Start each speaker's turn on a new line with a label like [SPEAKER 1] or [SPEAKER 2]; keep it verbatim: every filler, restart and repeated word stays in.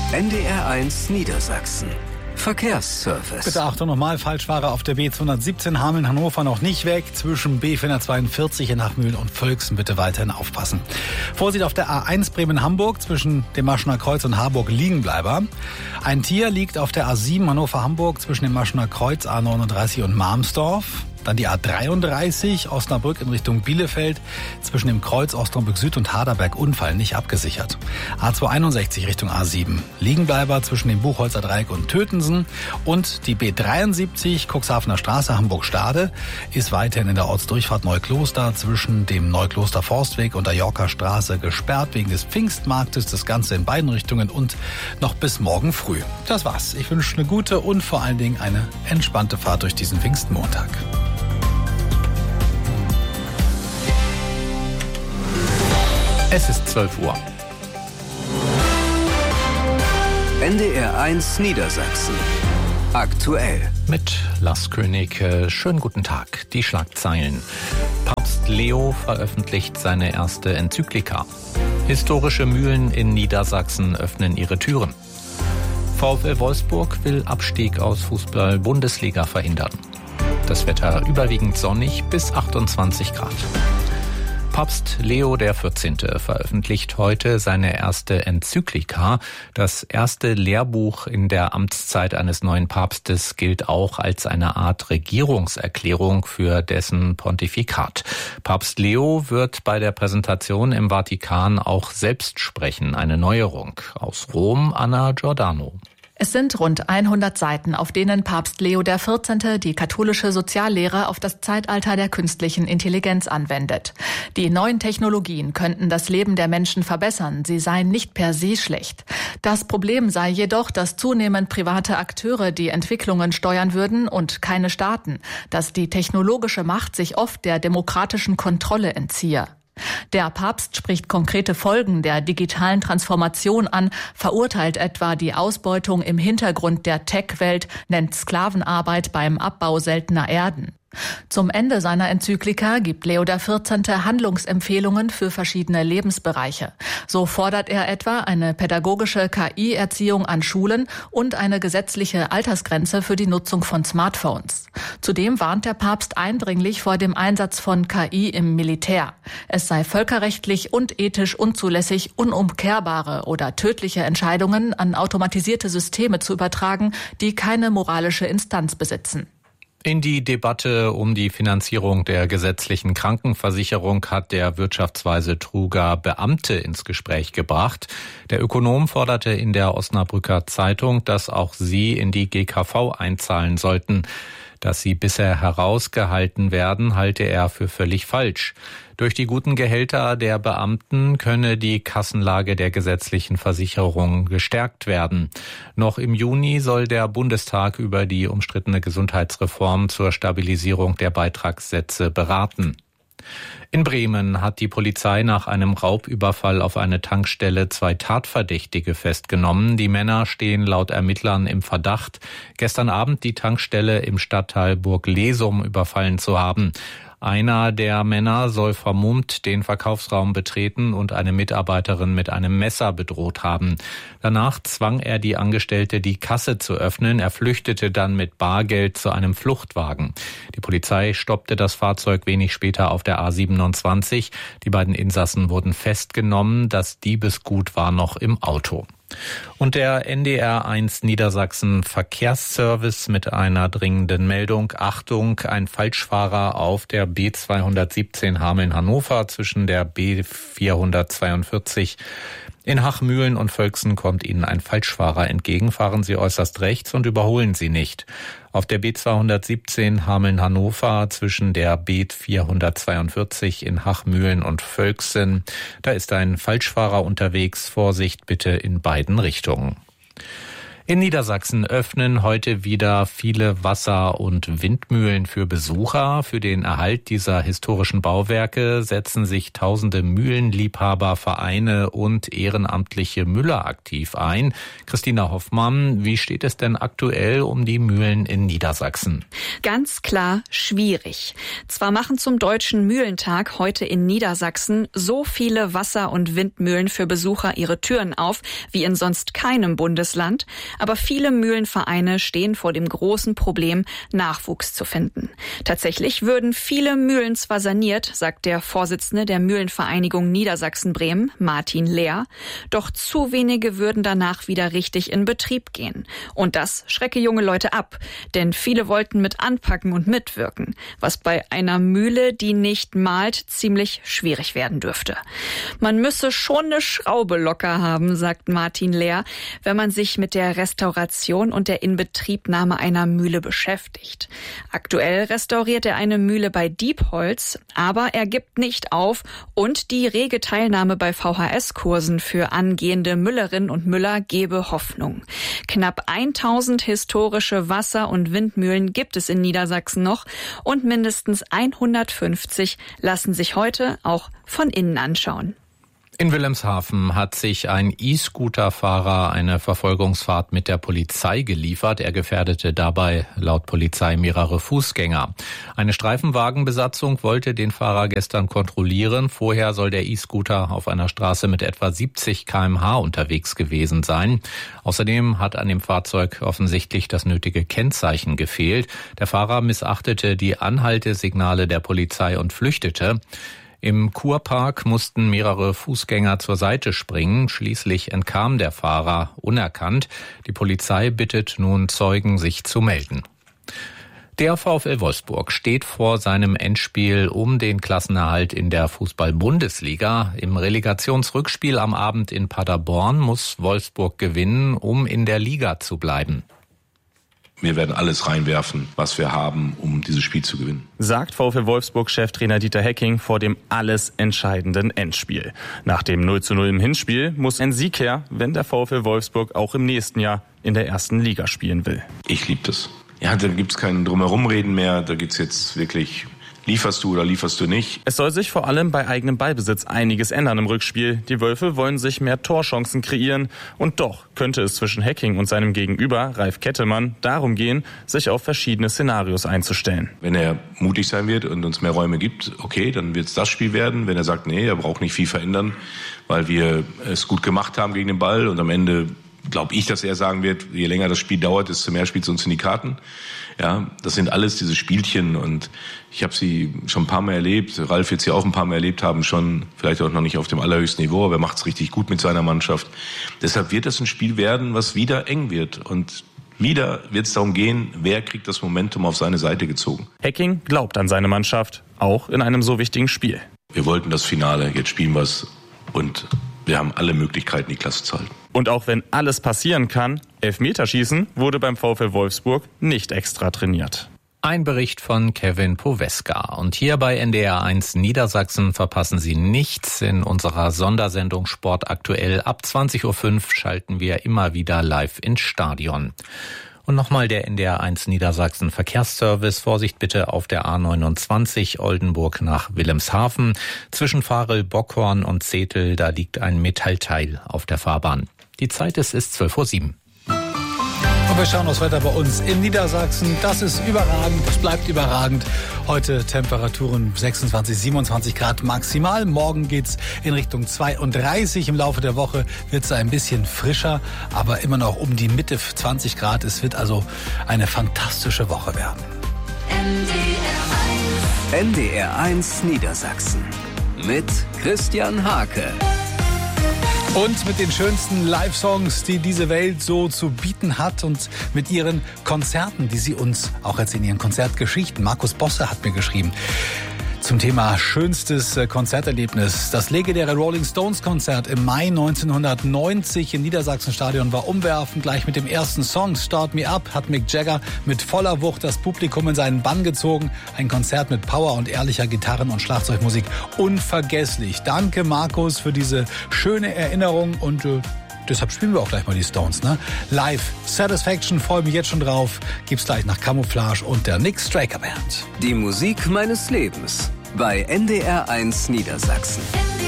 [SPEAKER 1] N D R eins Niedersachsen. Verkehrsservice.
[SPEAKER 2] Bitte Achtung nochmal, Falschfahrer auf der B zweihundertsiebzehn Hameln-Hannover noch nicht weg. Zwischen B vierhundertzweiundvierzig in Hachmühlen und Völksen bitte weiterhin aufpassen. Vorsicht auf der A eins Bremen-Hamburg zwischen dem Maschener Kreuz und Harburg Liegenbleiber. Ein Tier liegt auf der A sieben Hannover-Hamburg zwischen dem Maschener Kreuz, A neununddreißig und Marmsdorf. Dann die A dreiunddreißig Osnabrück in Richtung Bielefeld zwischen dem Kreuz Osnabrück Süd und Haderberg Unfall nicht abgesichert. A zweihunderteinundsechzig Richtung A sieben Liegenbleiber zwischen dem Buchholzer Dreieck und Tötensen und die B dreiundsiebzig Cuxhavener Straße Hamburg-Stade ist weiterhin in der Ortsdurchfahrt Neukloster zwischen dem Neukloster Forstweg und der Yorker Straße gesperrt wegen des Pfingstmarktes. Das Ganze in beiden Richtungen und noch bis morgen früh. Das war's. Ich wünsche eine gute und vor allen Dingen eine entspannte Fahrt durch diesen Pfingstmontag.
[SPEAKER 3] Es ist zwölf Uhr.
[SPEAKER 1] N D R eins Niedersachsen. Aktuell.
[SPEAKER 3] Mit Lars König. Schönen guten Tag. Die Schlagzeilen. Papst Leo veröffentlicht seine erste Enzyklika. Historische Mühlen in Niedersachsen öffnen ihre Türen. VfL Wolfsburg will Abstieg aus Fußball-Bundesliga verhindern. Das Wetter überwiegend sonnig bis achtundzwanzig Grad. Papst Leo der vierzehnte veröffentlicht heute seine erste Enzyklika. Das erste Lehrbuch in der Amtszeit eines neuen Papstes gilt auch als eine Art Regierungserklärung für dessen Pontifikat. Papst Leo wird bei der Präsentation im Vatikan auch selbst sprechen, eine Neuerung. Aus Rom, Anna Giordano.
[SPEAKER 4] Es sind rund hundert Seiten, auf denen Papst Leo der vierzehnte die katholische Soziallehre auf das Zeitalter der künstlichen Intelligenz anwendet. Die neuen Technologien könnten das Leben der Menschen verbessern, sie seien nicht per se schlecht. Das Problem sei jedoch, dass zunehmend private Akteure die Entwicklungen steuern würden und keine Staaten, dass die technologische Macht sich oft der demokratischen Kontrolle entziehe. Der Papst spricht konkrete Folgen der digitalen Transformation an, verurteilt etwa die Ausbeutung im Hintergrund der Tech-Welt, nennt Sklavenarbeit beim Abbau seltener Erden. Zum Ende seiner Enzyklika gibt Leo der vierzehnte Handlungsempfehlungen für verschiedene Lebensbereiche. So fordert er etwa eine pädagogische K I-Erziehung an Schulen und eine gesetzliche Altersgrenze für die Nutzung von Smartphones. Zudem warnt der Papst eindringlich vor dem Einsatz von K I im Militär. Es sei völkerrechtlich und ethisch unzulässig, unumkehrbare oder tödliche Entscheidungen an automatisierte Systeme zu übertragen, die keine moralische Instanz besitzen.
[SPEAKER 3] In die Debatte um die Finanzierung der gesetzlichen Krankenversicherung hat der Wirtschaftsweise Truger Beamte ins Gespräch gebracht. Der Ökonom forderte in der Osnabrücker Zeitung, dass auch sie in die G K V einzahlen sollten. Dass sie bisher herausgehalten werden, halte er für völlig falsch. Durch die guten Gehälter der Beamten könne die Kassenlage der gesetzlichen Versicherung gestärkt werden. Noch im Juni soll der Bundestag über die umstrittene Gesundheitsreform zur Stabilisierung der Beitragssätze beraten. In Bremen hat die Polizei nach einem Raubüberfall auf eine Tankstelle zwei Tatverdächtige festgenommen. Die Männer stehen laut Ermittlern im Verdacht, gestern Abend die Tankstelle im Stadtteil Burg-Lesum überfallen zu haben. Einer der Männer soll vermummt den Verkaufsraum betreten und eine Mitarbeiterin mit einem Messer bedroht haben. Danach zwang er die Angestellte, die Kasse zu öffnen. Er flüchtete dann mit Bargeld zu einem Fluchtwagen. Die Polizei stoppte das Fahrzeug wenig später auf der A siebenundzwanzig. Die beiden Insassen wurden festgenommen. Das Diebesgut war noch im Auto. Und der N D R eins Niedersachsen Verkehrsservice mit einer dringenden Meldung. Achtung, ein Falschfahrer auf der B zweihundertsiebzehn Hameln-Hannover zwischen der B vierhundertzweiundvierzig. In Hachmühlen und Völksen kommt Ihnen ein Falschfahrer entgegen. Fahren Sie äußerst rechts und überholen Sie nicht. Auf der B zweihundertsiebzehn Hameln-Hannover zwischen der B vierhundertzweiundvierzig in Hachmühlen und Völksen. Da ist ein Falschfahrer unterwegs. Vorsicht bitte in beiden Richtungen. In Niedersachsen öffnen heute wieder viele Wasser- und Windmühlen für Besucher. Für den Erhalt dieser historischen Bauwerke setzen sich tausende Mühlenliebhaber, Vereine und ehrenamtliche Müller aktiv ein. Christina Hoffmann, wie steht es denn aktuell um die Mühlen in Niedersachsen?
[SPEAKER 5] Ganz klar schwierig. Zwar machen zum Deutschen Mühlentag heute in Niedersachsen so viele Wasser- und Windmühlen für Besucher ihre Türen auf, wie in sonst keinem Bundesland. Aber viele Mühlenvereine stehen vor dem großen Problem, Nachwuchs zu finden. Tatsächlich würden viele Mühlen zwar saniert, sagt der Vorsitzende der Mühlenvereinigung Niedersachsen-Bremen, Martin Lehr, doch zu wenige würden danach wieder richtig in Betrieb gehen. Und das schrecke junge Leute ab, denn viele wollten mit anpacken und mitwirken, was bei einer Mühle, die nicht malt, ziemlich schwierig werden dürfte. Man müsse schon eine Schraube locker haben, sagt Martin Lehr, wenn man sich mit der Restauration und der Inbetriebnahme einer Mühle beschäftigt. Aktuell restauriert er eine Mühle bei Diepholz, aber er gibt nicht auf und die rege Teilnahme bei V H S-Kursen für angehende Müllerinnen und Müller gebe Hoffnung. Knapp tausend historische Wasser- und Windmühlen gibt es in Niedersachsen noch und mindestens hundertfünfzig lassen sich heute auch von innen anschauen.
[SPEAKER 3] In Wilhelmshaven hat sich ein E-Scooter-Fahrer eine Verfolgungsfahrt mit der Polizei geliefert. Er gefährdete dabei laut Polizei mehrere Fußgänger. Eine Streifenwagenbesatzung wollte den Fahrer gestern kontrollieren. Vorher soll der E-Scooter auf einer Straße mit etwa siebzig Kilometer pro Stunde unterwegs gewesen sein. Außerdem hat an dem Fahrzeug offensichtlich das nötige Kennzeichen gefehlt. Der Fahrer missachtete die Anhaltesignale der Polizei und flüchtete. Im Kurpark mussten mehrere Fußgänger zur Seite springen. Schließlich entkam der Fahrer unerkannt. Die Polizei bittet nun Zeugen, sich zu melden. Der VfL Wolfsburg steht vor seinem Endspiel um den Klassenerhalt in der Fußball-Bundesliga. Im Relegationsrückspiel am Abend in Paderborn muss Wolfsburg gewinnen, um in der Liga zu bleiben.
[SPEAKER 6] Wir werden alles reinwerfen, was wir haben, um dieses Spiel zu gewinnen.
[SPEAKER 7] Sagt VfL Wolfsburg-Cheftrainer Dieter Hecking vor dem alles entscheidenden Endspiel. Nach dem null zu null im Hinspiel muss ein Sieg her, wenn der VfL Wolfsburg auch im nächsten Jahr in der ersten Liga spielen will.
[SPEAKER 6] Ich liebe das. Ja, da gibt's kein Drumherumreden mehr. Da geht's jetzt wirklich, lieferst du oder lieferst du nicht.
[SPEAKER 7] Es soll sich vor allem bei eigenem Ballbesitz einiges ändern im Rückspiel. Die Wölfe wollen sich mehr Torchancen kreieren. Und doch könnte es zwischen Hecking und seinem Gegenüber, Ralf Kettemann, darum gehen, sich auf verschiedene Szenarios einzustellen.
[SPEAKER 6] Wenn er mutig sein wird und uns mehr Räume gibt, okay, dann wird's das Spiel werden. Wenn er sagt, nee, er braucht nicht viel verändern, weil wir es gut gemacht haben gegen den Ball und am Ende glaube ich, dass er sagen wird, je länger das Spiel dauert, desto mehr spielt es uns in die Karten. Ja, das sind alles diese Spielchen und ich habe sie schon ein paar Mal erlebt. Ralf wird sie auch ein paar Mal erlebt haben, schon vielleicht auch noch nicht auf dem allerhöchsten Niveau, aber er macht es richtig gut mit seiner Mannschaft. Deshalb wird es ein Spiel werden, was wieder eng wird und wieder wird es darum gehen, wer kriegt das Momentum auf seine Seite gezogen.
[SPEAKER 7] Hecking glaubt an seine Mannschaft, auch in einem so wichtigen Spiel.
[SPEAKER 6] Wir wollten das Finale, jetzt spielen wir es und wir haben alle Möglichkeiten, die Klasse zu halten.
[SPEAKER 7] Und auch wenn alles passieren kann, Elfmeterschießen wurde beim VfL Wolfsburg nicht extra trainiert.
[SPEAKER 3] Ein Bericht von Kevin Poweska. Und hier bei N D R eins Niedersachsen verpassen Sie nichts. In unserer Sondersendung Sport aktuell ab zwanzig Uhr fünf schalten wir immer wieder live ins Stadion. Und nochmal der N D R eins Niedersachsen Verkehrsservice. Vorsicht bitte auf der A neunundzwanzig Oldenburg nach Wilhelmshaven. Zwischen Varel, Bockhorn und Zetel, da liegt ein Metallteil auf der Fahrbahn. Die Zeit ist, ist zwölf Uhr sieben.
[SPEAKER 2] Und wir schauen aufs Wetter bei uns in Niedersachsen. Das ist überragend, das bleibt überragend. Heute Temperaturen sechsundzwanzig, siebenundzwanzig Grad maximal. Morgen geht's in Richtung zweiunddreißig. Im Laufe der Woche wird es ein bisschen frischer, aber immer noch um die Mitte zwanzig Grad. Es wird also eine fantastische Woche werden.
[SPEAKER 1] N D R eins Niedersachsen mit Christian Hake.
[SPEAKER 2] Und mit den schönsten Live-Songs, die diese Welt so zu bieten hat und mit ihren Konzerten, die sie uns auch erzählen, ihren Konzertgeschichten. Markus Bosse hat mir geschrieben zum Thema schönstes Konzerterlebnis. Das legendäre Rolling Stones Konzert im Mai neunzehnhundertneunzig im Niedersachsenstadion war umwerfend. Gleich mit dem ersten Song Start Me Up hat Mick Jagger mit voller Wucht das Publikum in seinen Bann gezogen. Ein Konzert mit Power und ehrlicher Gitarren- und Schlagzeugmusik. Unvergesslich. Danke Markus für diese schöne Erinnerung und äh, deshalb spielen wir auch gleich mal die Stones, ne? Live, Satisfaction, freue mich jetzt schon drauf. Gibt's gleich nach Camouflage und der Nick Straker Band.
[SPEAKER 1] Die Musik meines Lebens bei N D R eins Niedersachsen.